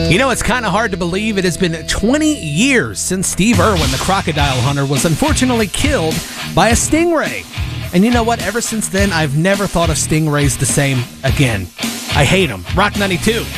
You know, it's kind of hard to believe it has been 20 years since Steve Irwin, the crocodile hunter, was unfortunately killed by a stingray. And you know what? Ever since then, I've never thought of stingrays the same again. I hate them. Rock 92.